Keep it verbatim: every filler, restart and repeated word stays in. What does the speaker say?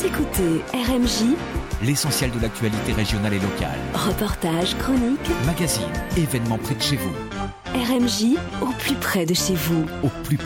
Vous écoutez R M J, l'essentiel de l'actualité régionale et locale. Reportages, chroniques, Magazines, événements près de chez vous. R M J au plus près de chez vous. Au plus